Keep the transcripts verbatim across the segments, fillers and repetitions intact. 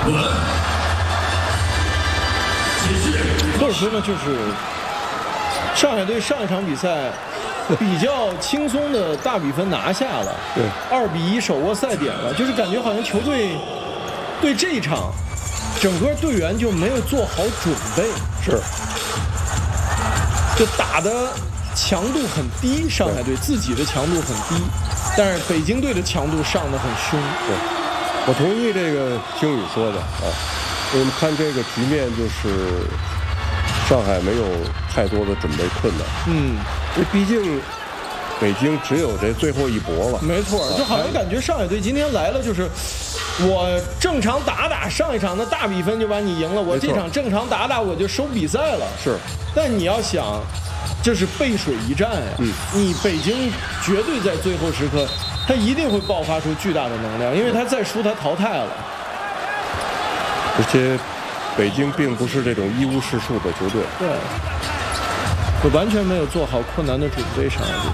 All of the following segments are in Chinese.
或者说呢，就是上海队上一场比赛比较轻松的大比分拿下了， 对， 二比一手握赛点了，就是感觉好像球队对这一场整个队员就没有做好准备， 是， 就打的强度很低，上海队自己的强度很低，但是北京队的强度上得很凶。 对，我同意这个星宇说的啊。我们看这个局面，就是上海没有太多的准备困难。 嗯， 因为毕竟北京只有这最后一搏了。 没错，就好像感觉上海队今天来了，就是我正常打打上一场的大比分就把你赢了，我这场正常打打我就收比赛了。 是， 但你要想，这是背水一战呀。 嗯， 你北京绝对在最后时刻，他一定会爆发出巨大的能量，因为他再输他淘汰了。 而且北京并不是这种一无是处的球队。 对，就完全没有做好困难的准备，上海队。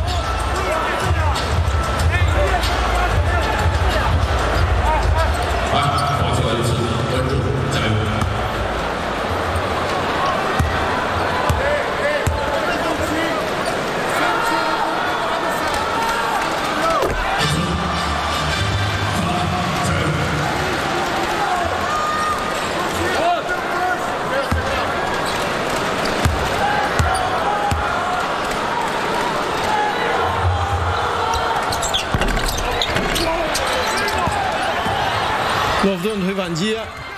洛夫顿推反击，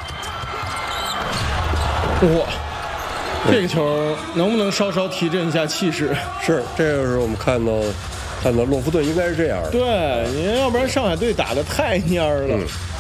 哇！这个球能不能稍稍提振一下气势？ 是，这就是我们看到，看到洛夫顿应该是这样的。 对，你要不然上海队打得太蔫儿了。 嗯